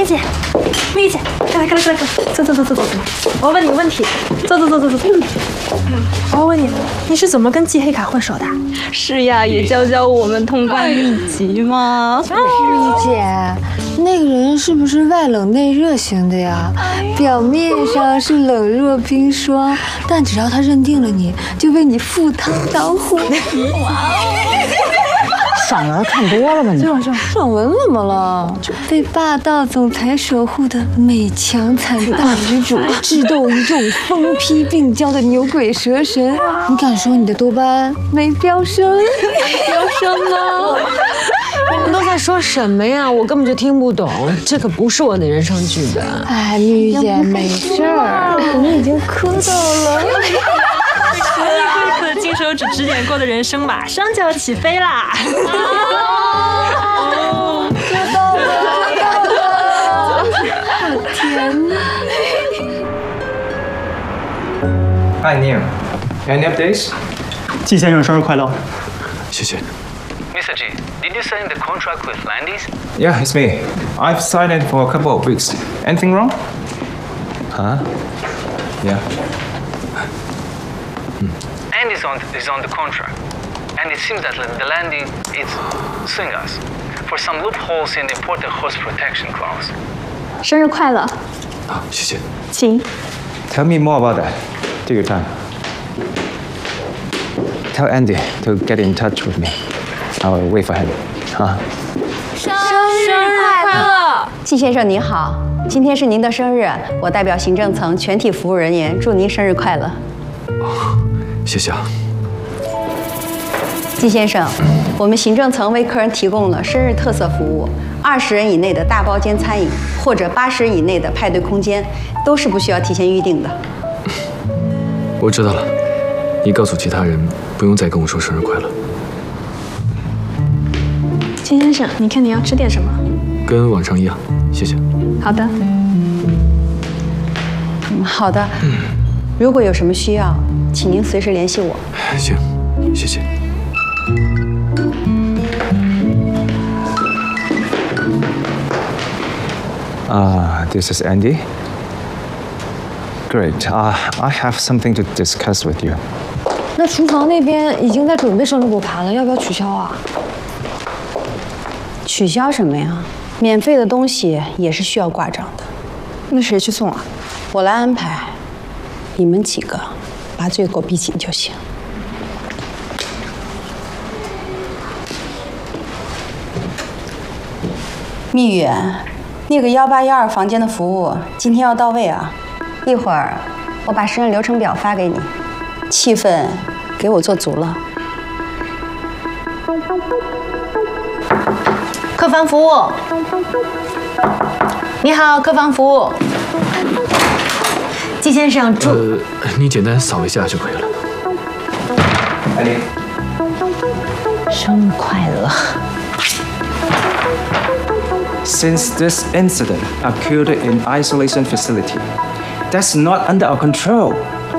蜜姐，蜜姐，快来，坐。我问你个问题，坐。我问你，你是怎么跟季黑卡混熟的？ 是呀，也教我们通关秘籍嘛。 蜜姐，那个人是不是外冷内热型的呀？表面上是冷若冰霜，但只要他认定了你，就为你赴汤蹈火。 爽文看多了吧你？ 爽文怎么了？被霸道总裁守护的美强惨大女主，智斗一众疯批病娇的牛鬼蛇神，你敢说你的多巴胺没飙升？飙升吗？ 你们都在说什么呀？我根本就听不懂，这可不是我的人生剧本。 哎，蜜玉姐没事儿，我们已经磕到了。 实力贵子金手指指点过的人生马上就要起飞啦！ 知道了，天哪 Hi Neil, any updates? 季先生生日快乐！ 谢谢。 Mr. G, did you sign the contract with Landis? Yeah, it's me. I've signed it for a couple of weeks. Anything wrong? Huh? Yeah. Andy is on the contract, and it seems that the Landis is suing us for some loopholes in the important host protection clause. 生日快乐！ 好，谢谢。 请。 Tell me more about that. Take your time. Tell Andy to get in touch with me. I will wait for him. 啊。 生日快乐！季先生您好，今天是您的生日，我代表行政层全体服务人员祝您生日快乐。 谢谢啊。 季先生，我们行政层为客人提供了生日特色服务，20人以内的大包间餐饮或者80人以内的派对空间，都是不需要提前预定的。 我知道了，你告诉其他人不用再跟我说生日快乐。 金先生，你看你要吃点什么？ 跟往常一样，谢谢。 好的。 好的。如果有什么需要，请您随时联系我。 行，谢谢。 This is Andy. Great. I have something to discuss with you. 那厨房那边已经在准备生日果盘了，要不要取消啊？ 取消什么呀？免费的东西也是需要挂账的。 那谁去送啊？ 我来安排，你们几个把嘴给我闭紧就行。 蜜语，那个1812房间的服务今天要到位啊！一会儿我把生日流程表发给你，气氛给我做足了。客房服务，你好，客房服务。季先生， 你简单扫一下就可以了。 Andy， 生日快乐！ Since this incident occurred in isolation facility, that's not under our control.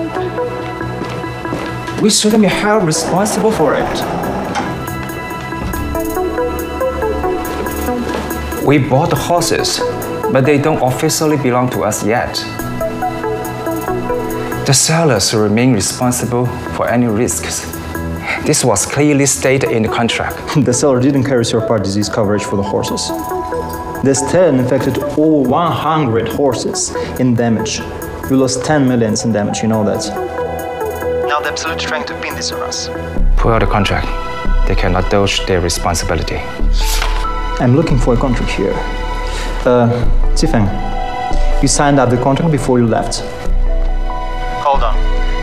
We shouldn't be held responsible for it. We bought the horses, but they don't officially belong to us yet. The sellers remain responsible for any risks. This was clearly stated in the contract. The seller didn't carry third-party disease coverage for the horses. This 10 infected all 100 horses in damage. We lost 10 millions in damage, you know that. Now they're absolutely trying to pin this on us. Pull out the contract. They cannot dodge their responsibility. I'm looking for a contract here. Zifeng, you signed up the contract before you left. Hold on.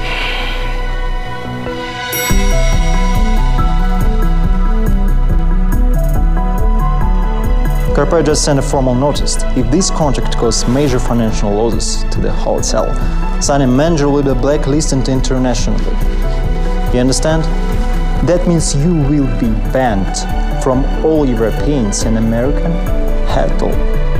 Carper just sent a formal notice. If this contract causes major financial losses to the hotel, signing manager will be blacklisted internationally. You understand? That means you will be banned from all Europeans and American hotel.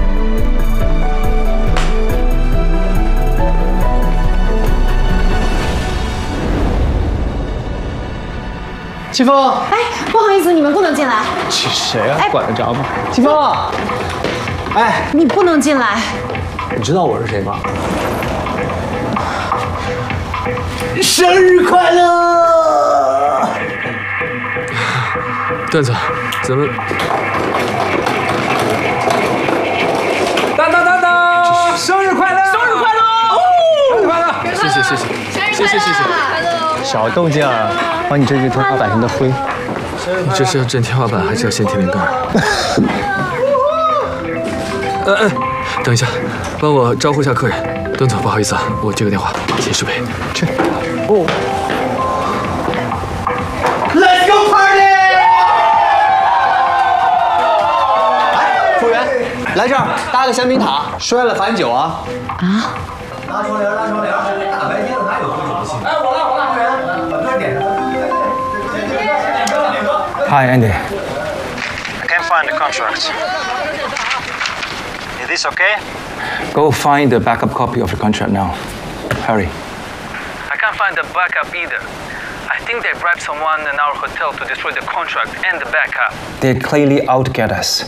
齐峰， 哎，不好意思，你们不能进来。 是谁啊？管得着吗？齐峰， 哎， 你不能进来。 你知道我是谁吗？生日快乐！ 段子，咱们当！生日快乐！生日快乐！生日快乐！ 谢谢。 小动静儿，把你这只天花板上的灰。 你这是要震天花板，还是要掀天灵盖？等一下，帮我招呼一下客人。段总，不好意思啊，我接个电话，请失陪。 去。哦。Let's go party！ 来，服务员，来这儿搭个香槟塔，摔了罚你酒啊！ 啊？ 拉窗帘，大白天的哪有喝酒的兴致？哎，我拉，服务员，把歌点上。 Hi, Andy. I can't find the contract. Is this okay? Go find the backup copy of the contract now. Hurry. I can't find the backup either. I think they bribed someone in our hotel to destroy the contract and the backup. They're clearly out to get us.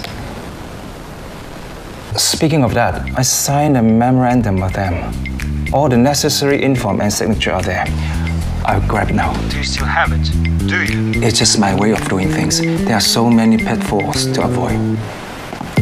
Speaking of that, I signed a memorandum with them. All the necessary info and signature are there. I'll grab it now. Do you still have it? Do you? It's just my way of doing things. There are so many pitfalls to avoid.